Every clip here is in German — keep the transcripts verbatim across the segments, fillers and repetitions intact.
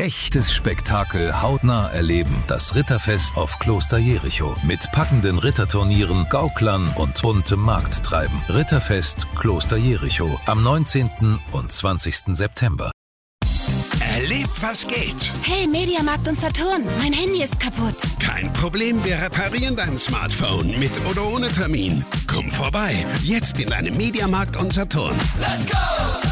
Echtes Spektakel hautnah erleben. Das Ritterfest auf Kloster Jericho. Mit packenden Ritterturnieren, Gauklern und buntem Markttreiben. Ritterfest Kloster Jericho am neunzehnten und zwanzigsten September. Erlebt, was geht. Hey, Mediamarkt und Saturn, mein Handy ist kaputt. Kein Problem, wir reparieren dein Smartphone mit oder ohne Termin. Komm vorbei, jetzt in deinem Mediamarkt und Saturn. Let's go!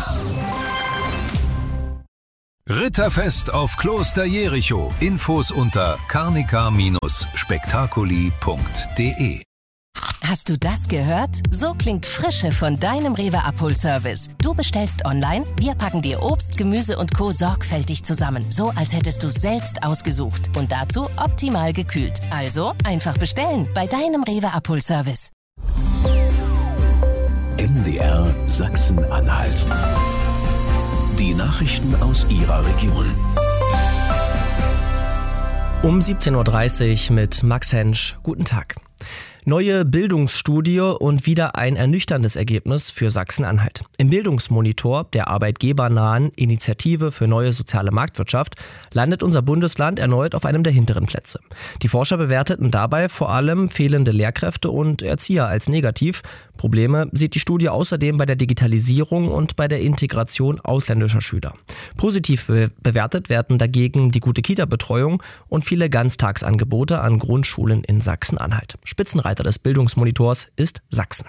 Ritterfest auf Kloster Jericho. Infos unter carnica spektakuli punkt de. Hast du das gehört? So klingt Frische von deinem Rewe-Abholservice. Du bestellst online, wir packen dir Obst, Gemüse und Co. sorgfältig zusammen. So, als hättest du selbst ausgesucht. Und dazu optimal gekühlt. Also einfach bestellen bei deinem Rewe-Abholservice. M D R Sachsen-Anhalt. Die Nachrichten aus Ihrer Region. Um siebzehn Uhr dreißig mit Max Hensch. Guten Tag. Neue Bildungsstudie und wieder ein ernüchterndes Ergebnis für Sachsen-Anhalt. Im Bildungsmonitor der arbeitgebernahen Initiative für neue soziale Marktwirtschaft landet unser Bundesland erneut auf einem der hinteren Plätze. Die Forscher bewerteten dabei vor allem fehlende Lehrkräfte und Erzieher als negativ. Probleme sieht die Studie außerdem bei der Digitalisierung und bei der Integration ausländischer Schüler. Positiv be- bewertet werden dagegen die gute Kita-Betreuung und viele Ganztagsangebote an Grundschulen in Sachsen-Anhalt. Spitzenreiter des Bildungsmonitors ist Sachsen.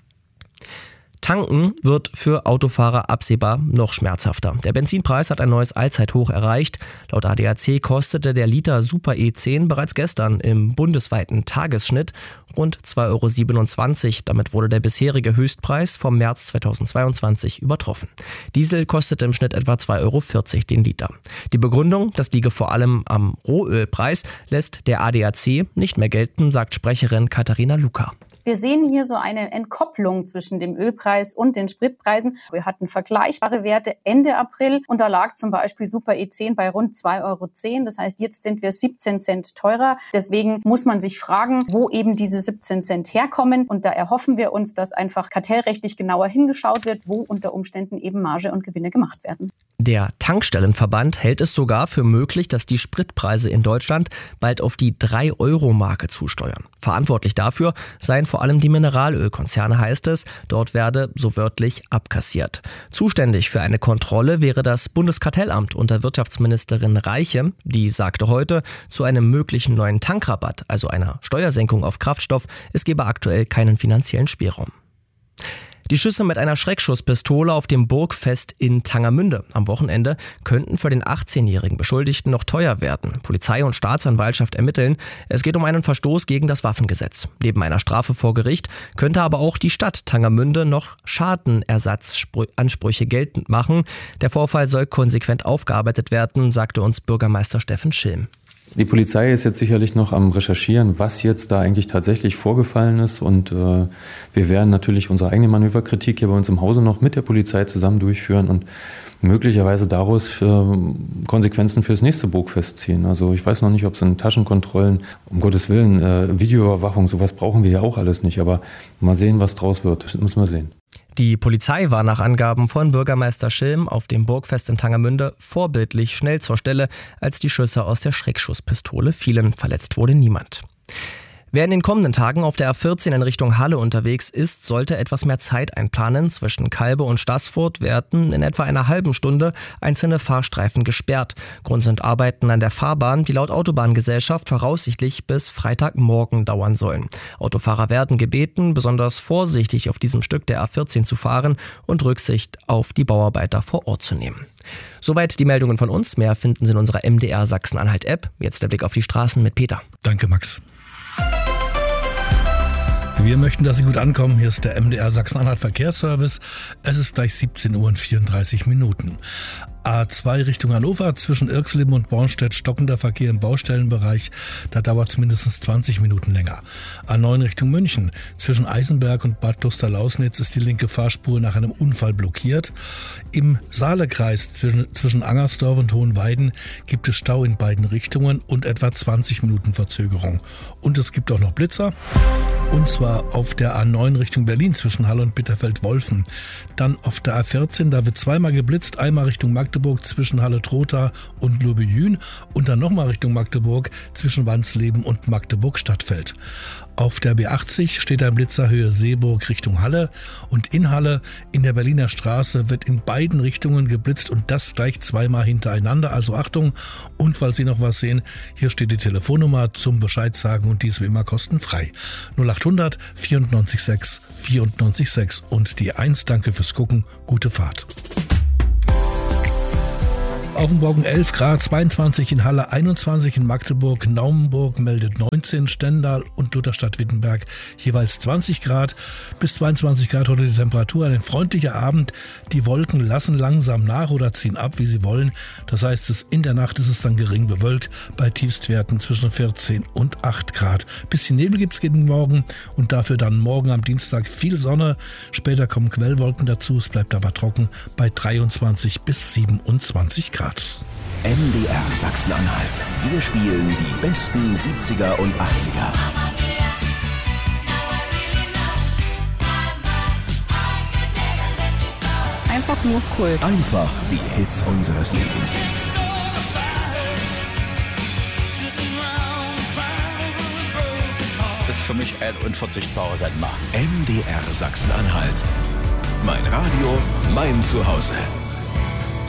Tanken wird für Autofahrer absehbar noch schmerzhafter. Der Benzinpreis hat ein neues Allzeithoch erreicht. Laut A D A C kostete der Liter Super E zehn bereits gestern im bundesweiten Tagesschnitt rund zwei Euro siebenundzwanzig. Damit wurde der bisherige Höchstpreis vom März zweitausendzweiundzwanzig übertroffen. Diesel kostete im Schnitt etwa zwei Euro vierzig den Liter. Die Begründung, das liege vor allem am Rohölpreis, lässt der A D A C nicht mehr gelten, sagt Sprecherin Katharina Luca. Wir sehen hier so eine Entkopplung zwischen dem Ölpreis und den Spritpreisen. Wir hatten vergleichbare Werte Ende April und da lag zum Beispiel Super E zehn bei rund zwei Euro zehn. Das heißt, jetzt sind wir siebzehn Cent teurer. Deswegen muss man sich fragen, wo eben diese siebzehn Cent herkommen. Und da erhoffen wir uns, dass einfach kartellrechtlich genauer hingeschaut wird, wo unter Umständen eben Marge und Gewinne gemacht werden. Der Tankstellenverband hält es sogar für möglich, dass die Spritpreise in Deutschland bald auf die drei Euro Marke zusteuern. Verantwortlich dafür seien vor allem die Mineralölkonzerne, heißt es. Dort werde so wörtlich abkassiert. Zuständig für eine Kontrolle wäre das Bundeskartellamt unter Wirtschaftsministerin Reiche. Die sagte heute zu einem möglichen neuen Tankrabatt, also einer Steuersenkung auf Kraftstoff, es gebe aktuell keinen finanziellen Spielraum. Die Schüsse mit einer Schreckschusspistole auf dem Burgfest in Tangermünde am Wochenende könnten für den achtzehnjährigen Beschuldigten noch teuer werden. Polizei und Staatsanwaltschaft ermitteln. Es geht um einen Verstoß gegen das Waffengesetz. Neben einer Strafe vor Gericht könnte aber auch die Stadt Tangermünde noch Schadenersatzansprüche geltend machen. Der Vorfall soll konsequent aufgearbeitet werden, sagte uns Bürgermeister Steffen Schilm. Die Polizei ist jetzt sicherlich noch am Recherchieren, was jetzt da eigentlich tatsächlich vorgefallen ist. Und äh, wir werden natürlich unsere eigene Manöverkritik hier bei uns im Hause noch mit der Polizei zusammen durchführen und möglicherweise daraus äh, Konsequenzen fürs nächste Burgfest ziehen. Also ich weiß noch nicht, ob es in Taschenkontrollen, um Gottes Willen, äh, Videoüberwachung, sowas brauchen wir ja auch alles nicht. Aber mal sehen, was draus wird. Das müssen wir sehen. Die Polizei war nach Angaben von Bürgermeister Schilm auf dem Burgfest in Tangermünde vorbildlich schnell zur Stelle, als die Schüsse aus der Schreckschusspistole fielen. Verletzt wurde niemand. Wer in den kommenden Tagen auf der A vierzehn in Richtung Halle unterwegs ist, sollte etwas mehr Zeit einplanen. Zwischen Kalbe und Staßfurt werden in etwa einer halben Stunde einzelne Fahrstreifen gesperrt. Grund sind Arbeiten an der Fahrbahn, die laut Autobahngesellschaft voraussichtlich bis Freitagmorgen dauern sollen. Autofahrer werden gebeten, besonders vorsichtig auf diesem Stück der A vierzehn zu fahren und Rücksicht auf die Bauarbeiter vor Ort zu nehmen. Soweit die Meldungen von uns. Mehr finden Sie in unserer M D R Sachsen-Anhalt-App. Jetzt der Blick auf die Straßen mit Peter. Danke, Max. Wir möchten, dass Sie gut ankommen. Hier ist der M D R Sachsen-Anhalt Verkehrsservice. Es ist gleich siebzehn Uhr und vierunddreißig Minuten. A zwei Richtung Hannover, zwischen Irxleben und Bornstedt stockender Verkehr im Baustellenbereich. Da dauert es mindestens zwanzig Minuten länger. A neun Richtung München, zwischen Eisenberg und Bad Klosterlausnitz ist die linke Fahrspur nach einem Unfall blockiert. Im Saalekreis zwischen, zwischen Angersdorf und Hohenweiden gibt es Stau in beiden Richtungen und etwa zwanzig Minuten Verzögerung. Und es gibt auch noch Blitzer. Und zwar auf der A neun Richtung Berlin zwischen Halle und Bitterfeld-Wolfen. Dann auf der A vierzehn, da wird zweimal geblitzt, einmal Richtung Magdeburg zwischen Halle-Trotha und Lobejün und dann nochmal Richtung Magdeburg zwischen Wansleben und Magdeburg-Stadtfeld. Auf der B achtzig steht ein Blitzer Höhe Seeburg Richtung Halle und in Halle in der Berliner Straße wird in beiden Richtungen geblitzt und das gleich zweimal hintereinander. Also Achtung, und falls Sie noch was sehen, hier steht die Telefonnummer zum Bescheid sagen und die ist wie immer kostenfrei. null acht hundert vierundneunzig sechs vierundneunzig sechs und die eins. Danke fürs Gucken, gute Fahrt. Offenburg elf Grad, zweiundzwanzig in Halle, einundzwanzig in Magdeburg, Naumburg meldet neunzehn, Stendal und Lutherstadt-Wittenberg jeweils zwanzig Grad bis zweiundzwanzig Grad heute die Temperatur. Ein freundlicher Abend, die Wolken lassen langsam nach oder ziehen ab, wie sie wollen. Das heißt, es in der Nacht ist es dann gering bewölkt bei Tiefstwerten zwischen vierzehn und acht Grad. Bisschen Nebel gibt es gegen Morgen und dafür dann morgen am Dienstag viel Sonne. Später kommen Quellwolken dazu, es bleibt aber trocken bei dreiundzwanzig bis siebenundzwanzig Grad. M D R Sachsen-Anhalt. Wir spielen die besten siebziger und achtziger. Einfach nur Kult. Einfach die Hits unseres Lebens. Das ist für mich ein unverzichtbarer Sender. M D R Sachsen-Anhalt. Mein Radio, mein Zuhause.